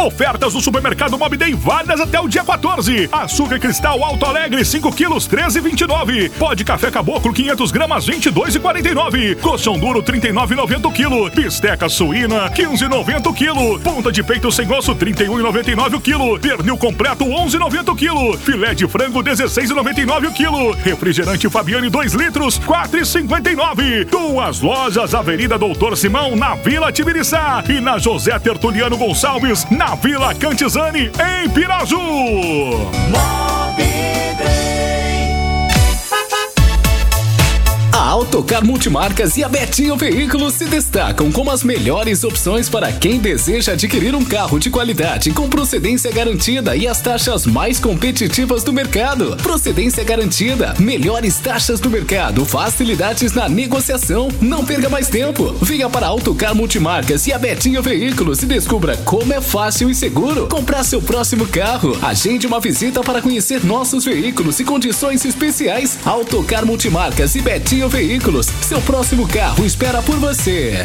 Ofertas do Supermercado Mob Day válidas até o dia 14. Açúcar Cristal Alto Alegre 5 quilos 13,29. Pó de café Caboclo 500 gramas 22,49. Colchão duro 39,90 o quilo. Bisteca suína 15,90 o quilo. Ponta de peito sem osso 31,99 o quilo. Pernil completo 11,90 o quilo. Filé de frango 16,99 o quilo. Refrigerante Fabiane 2 litros 4,59. Duas lojas, Avenida Doutor Simão na Vila Tibiriçá e na José Tertuliano Gonçalves na Vila Cantizani em Piraju. A Autocar Multimarcas e a Betinho Veículos se destacam como as melhores opções para quem deseja adquirir um carro de qualidade com procedência garantida e as taxas mais competitivas do mercado. Procedência garantida, melhores taxas do mercado, facilidades na negociação. Não perca mais tempo. Venha para a Autocar Multimarcas e a Betinho Veículos e descubra como é fácil e seguro comprar seu próximo carro. Agende uma visita para conhecer nossos veículos e condições especiais. Autocar Multimarcas e Betinho Veículos, seu próximo carro espera por você.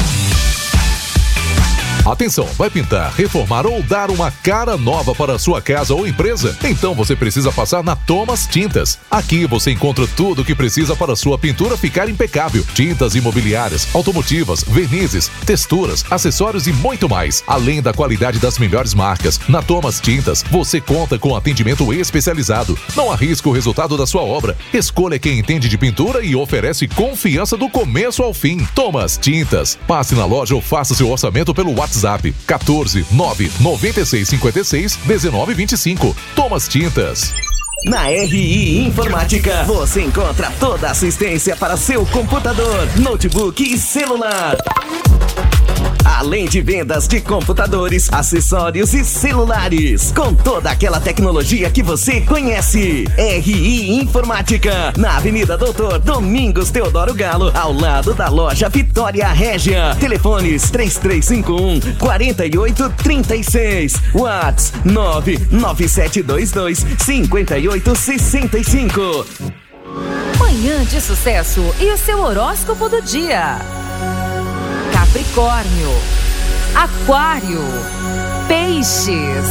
Atenção, vai pintar, reformar ou dar uma cara nova para a sua casa ou empresa? Então você precisa passar na Thomas Tintas. Aqui você encontra tudo o que precisa para a sua pintura ficar impecável. Tintas imobiliárias, automotivas, vernizes, texturas, acessórios e muito mais. Além da qualidade das melhores marcas, na Thomas Tintas você conta com atendimento especializado. Não arrisque o resultado da sua obra. Escolha quem entende de pintura e oferece confiança do começo ao fim. Thomas Tintas. Passe na loja ou faça seu orçamento pelo WhatsApp 14 9 96 56 19 25. Thomas Tintas. Na RI Informática, você encontra toda a assistência para seu computador, notebook e celular. Além de vendas de computadores, acessórios e celulares, com toda aquela tecnologia que você conhece. RI Informática, na Avenida Doutor Domingos Teodoro Galo, ao lado da loja Vitória Régia. Telefones 3351-4836. WhatsApp 99722-5865. Manhã de Sucesso e o seu horóscopo do dia. Capricórnio, Aquário, Peixes.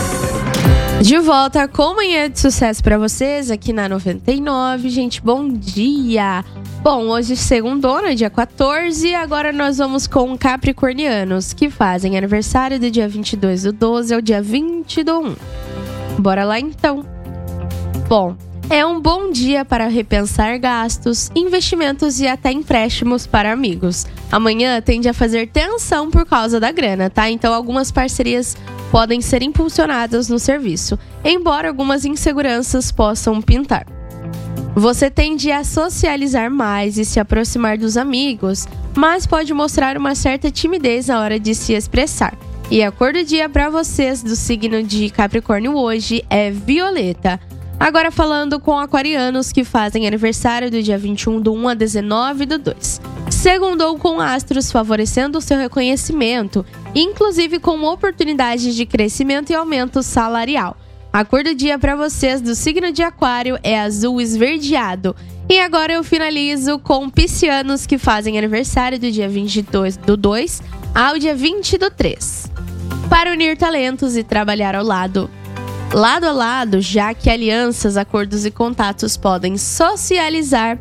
De volta com Manhã de Sucesso pra vocês aqui na 99. Gente, bom dia! Bom, hoje segundona, dia 14, agora nós vamos com capricornianos que fazem aniversário do dia 22/12 ao dia 20/1. Bora lá então. Bom, é um bom dia para repensar gastos, investimentos e até empréstimos para amigos. Amanhã tende a fazer tensão por causa da grana, tá? Então algumas parcerias podem ser impulsionadas no serviço, embora algumas inseguranças possam pintar. Você tende a socializar mais e se aproximar dos amigos, mas pode mostrar uma certa timidez na hora de se expressar. E a cor do dia para vocês do signo de Capricórnio hoje é violeta. Agora falando com aquarianos que fazem aniversário do dia 21/1 a 19/2. Segundou com astros favorecendo o seu reconhecimento, inclusive com oportunidades de crescimento e aumento salarial. A cor do dia para vocês do signo de Aquário é azul esverdeado. E agora eu finalizo com piscianos que fazem aniversário do dia 22/2 ao dia 20/3. Para unir talentos e trabalhar ao lado a lado, já que alianças, acordos e contatos podem socializar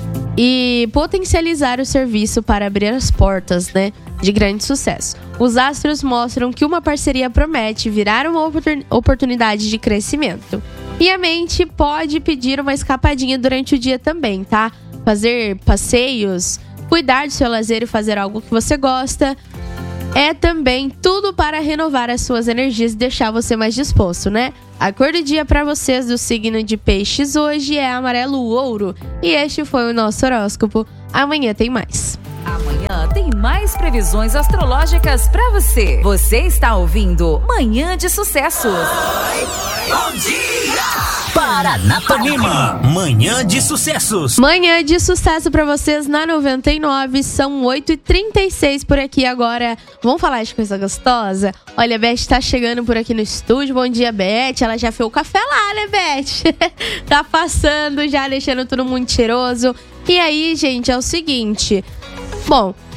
e potencializar o serviço para abrir as portas, de grande sucesso. Os astros mostram que uma parceria promete virar uma oportunidade de crescimento. E a mente pode pedir uma escapadinha durante o dia também, tá? Fazer passeios, cuidar do seu lazer e fazer algo que você gosta. É também tudo para renovar as suas energias e deixar você mais disposto, A cor do dia para vocês do signo de Peixes hoje é amarelo ouro. E este foi o nosso horóscopo. Amanhã tem mais. Amanhã tem mais previsões astrológicas para você. Você está ouvindo Manhã de Sucesso. Bom dia! Paranapanema, Manhã de Sucessos. Manhã de Sucesso pra vocês na 99, são 8h36 por aqui agora. Vamos falar de coisa gostosa? Olha, a Beth tá chegando por aqui no estúdio. Bom dia, Beth. Ela já fez o café lá, Beth? Tá passando já, deixando tudo muito cheiroso. E aí, gente, é o seguinte. Bom,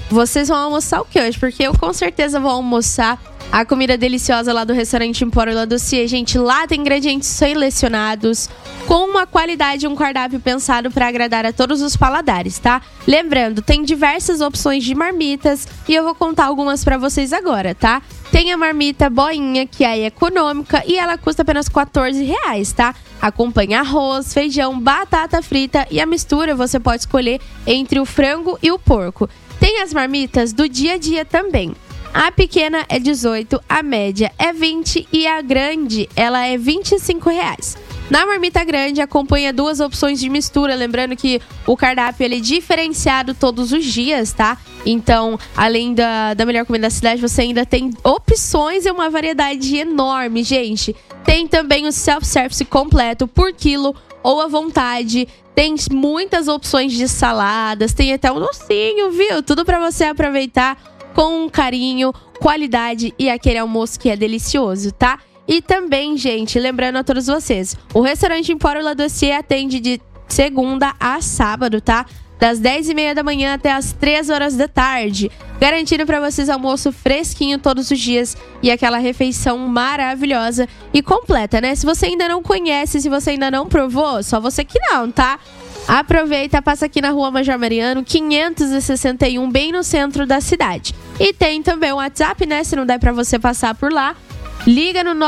vocês vão almoçar o que hoje? Porque eu com certeza vou almoçar a comida deliciosa lá do restaurante Empório La Dossier. Gente, lá tem ingredientes selecionados com uma qualidade e um cardápio pensado para agradar a todos os paladares, tá? Lembrando, tem diversas opções de marmitas e eu vou contar algumas para vocês agora, tá? Tem a marmita boinha, que é econômica e ela custa apenas R$14, tá? Acompanha arroz, feijão, batata frita e a mistura você pode escolher entre o frango e o porco. Tem as marmitas do dia a dia também. A pequena é 18, a média é 20 e a grande, ela é R$25. Na marmita grande, acompanha 2 opções de mistura. Lembrando que o cardápio ele é diferenciado todos os dias, tá? Então, além da melhor comida da cidade, você ainda tem opções e uma variedade enorme, gente. Tem também o self-service completo por quilo ou à vontade. Tem muitas opções de saladas, tem até um docinho, viu? Tudo pra você aproveitar com carinho, qualidade e aquele almoço que é delicioso, tá? E também, gente, lembrando a todos vocês, o restaurante Empório La Dossier atende de segunda a sábado, tá? Das 10h30 da manhã até as 3 horas da tarde. Garantindo pra vocês almoço fresquinho todos os dias e aquela refeição maravilhosa e completa, né? Se você ainda não conhece, se você ainda não provou, só você que não, tá? Aproveita, passa aqui na Rua Major Mariano, 561, bem no centro da cidade. E tem também o WhatsApp, né? Se não der pra você passar por lá, liga no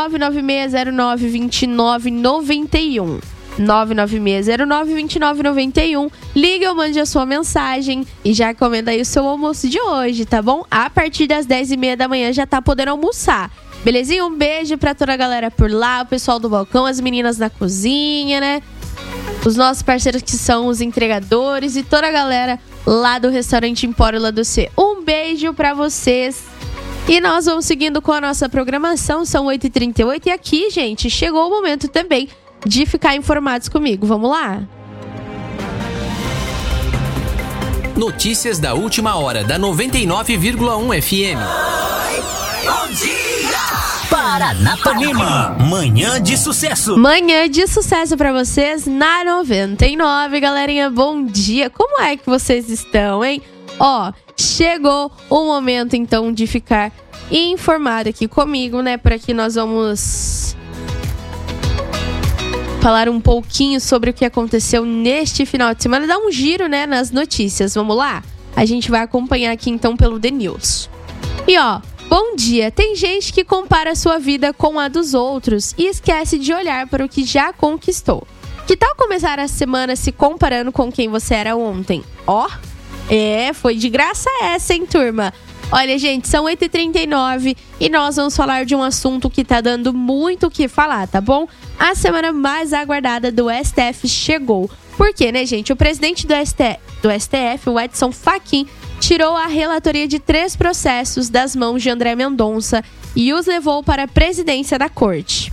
996092991. 996092991. Liga ou mande a sua mensagem e já encomenda aí o seu almoço de hoje, tá bom? A partir das 10h30 da manhã já tá podendo almoçar. Belezinha? Um beijo pra toda a galera por lá, o pessoal do balcão, as meninas na cozinha, né? Os nossos parceiros que são os entregadores e toda a galera lá do restaurante Empório La Dossier. Um beijo pra vocês. E nós vamos seguindo com a nossa programação, são 8h38 e aqui, gente, chegou o momento também de ficar informados comigo. Vamos lá? Notícias da última hora da 99,1 FM. Bom dia! Paranapanema, manhã de sucesso. Manhã de sucesso pra vocês na 99, galerinha. Bom dia. Como é que vocês estão, hein? Ó, chegou o momento então de ficar informado aqui comigo, né? Por aqui nós vamos falar um pouquinho sobre o que aconteceu neste final de semana. Dar um giro, né, nas notícias. Vamos lá? A gente vai acompanhar aqui então pelo The News. E ó, bom dia. Tem gente que compara a sua vida com a dos outros e esquece de olhar para o que já conquistou. Que tal começar a semana se comparando com quem você era ontem? Ó, foi de graça essa, hein, turma? Olha, gente, são 8h39 e nós vamos falar de um assunto que tá dando muito o que falar, tá bom? A semana mais aguardada do STF chegou. Por quê, né, gente? O presidente do STF, o Edson Fachin, tirou a relatoria de 3 processos das mãos de André Mendonça e os levou para a presidência da corte.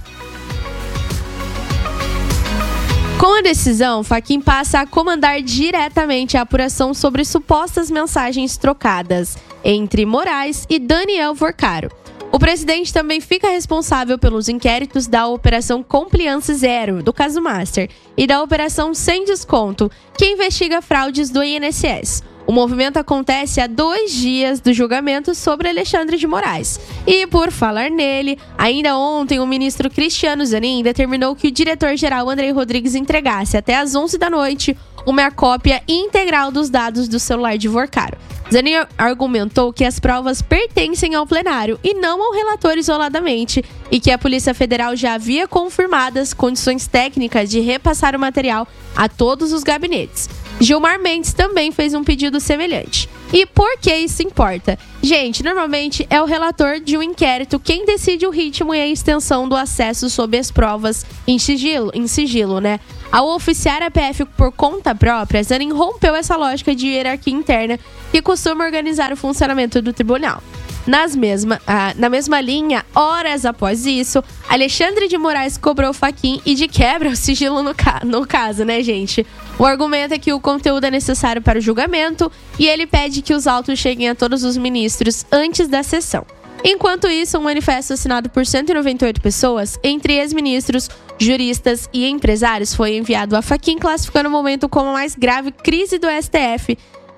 Com a decisão, Fachin passa a comandar diretamente a apuração sobre supostas mensagens trocadas entre Moraes e Daniel Vorcaro. O presidente também fica responsável pelos inquéritos da Operação Compliance Zero, do caso Master, e da Operação Sem Desconto, que investiga fraudes do INSS. O movimento acontece há 2 dias do julgamento sobre Alexandre de Moraes. E por falar nele, ainda ontem o ministro Cristiano Zanin determinou que o diretor-geral Andrei Rodrigues entregasse até às 11 da noite uma cópia integral dos dados do celular de Vorcaro. Zanin argumentou que as provas pertencem ao plenário e não ao relator isoladamente e que a Polícia Federal já havia confirmado as condições técnicas de repassar o material a todos os gabinetes. Gilmar Mendes também fez um pedido semelhante. E por que isso importa? Gente, normalmente é o relator de um inquérito quem decide o ritmo e a extensão do acesso sobre as provas em sigilo, né? Ao oficiar a PF por conta própria, Zanin rompeu essa lógica de hierarquia interna que costuma organizar o funcionamento do tribunal. Na mesma linha, horas após isso, Alexandre de Moraes cobrou Fachin e de quebra o sigilo no caso, né, gente? O argumento é que o conteúdo é necessário para o julgamento e ele pede que os autos cheguem a todos os ministros antes da sessão. Enquanto isso, um manifesto assinado por 198 pessoas, entre ex-ministros, juristas e empresários, foi enviado a Fachin, classificando o momento como a mais grave crise do STF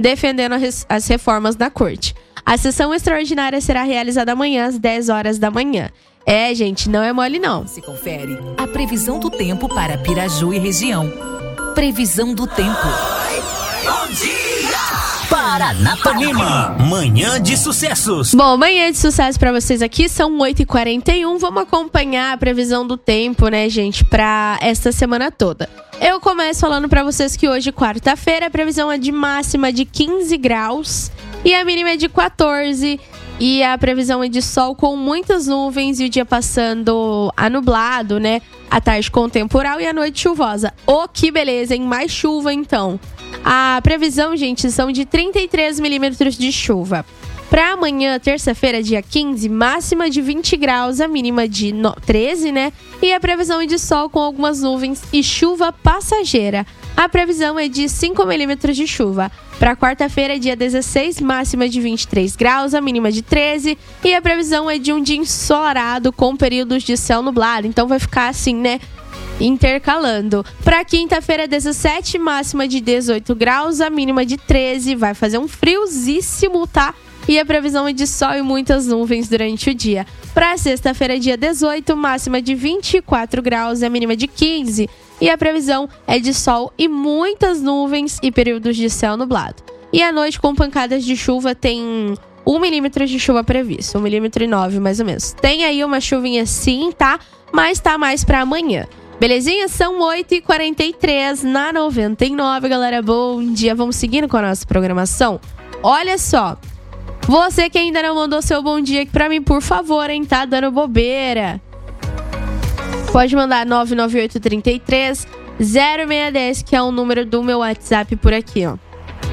defendendo as reformas da corte. A sessão extraordinária será realizada amanhã às 10 horas da manhã. Gente, não é mole não. Se confere a previsão do tempo para Piraju e região. Previsão do tempo. Bom dia! Paranapanema, manhã de sucessos. Bom, manhã de sucesso pra vocês aqui, são 8h41. Vamos acompanhar a previsão do tempo, né, gente, pra esta semana toda. Eu começo falando pra vocês que hoje, quarta-feira, a previsão é de máxima de 15 graus e a mínima é de 14. E a previsão é de sol com muitas nuvens e o dia passando anublado, né? A tarde com temporal e a noite chuvosa. Que beleza, hein? Mais chuva, então. A previsão, gente, são de 33 milímetros de chuva. Para amanhã, terça-feira, dia 15, máxima de 20 graus, a mínima de 13, né? E a previsão é de sol com algumas nuvens e chuva passageira. A previsão é de 5 milímetros de chuva. Para quarta-feira, dia 16, máxima de 23 graus, a mínima de 13. E a previsão é de um dia ensolarado com períodos de céu nublado. Então vai ficar assim, né? Intercalando. Para quinta-feira, 17, máxima de 18 graus, a mínima de 13. Vai fazer um friozíssimo, tá? E a previsão é de sol e muitas nuvens durante o dia. Para sexta-feira, dia 18, máxima de 24 graus, a mínima de 15. E a previsão é de sol e muitas nuvens e períodos de céu nublado. E à noite, com pancadas de chuva, tem 1 milímetro de chuva previsto. 1,9 milímetros, mais ou menos. Tem aí uma chuvinha sim, tá? Mas tá mais pra amanhã. Belezinha? São 8h43 na 99, galera. Bom dia. Vamos seguindo com a nossa programação? Olha só. Você que ainda não mandou seu bom dia aqui pra mim, por favor, hein? Tá dando bobeira. Pode mandar 99833-0610, que é o número do meu WhatsApp por aqui, ó.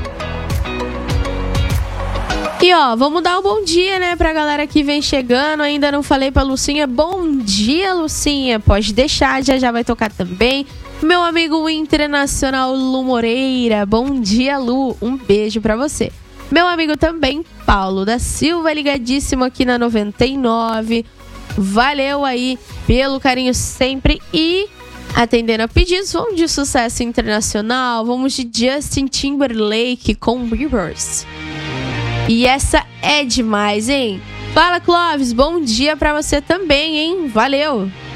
E, ó, vamos dar um bom dia, né, pra galera que vem chegando. Ainda não falei pra Lucinha. Bom dia, Lucinha. Pode deixar, já vai tocar também. Meu amigo internacional Lu Moreira. Bom dia, Lu. Um beijo pra você. Meu amigo também, Paulo da Silva, ligadíssimo aqui na 99. Valeu aí pelo carinho sempre e atendendo a pedidos. Vamos de sucesso internacional. Vamos de Justin Timberlake com Rivers. E essa é demais, hein? Fala, Clóvis. Bom dia pra você também, hein? Valeu!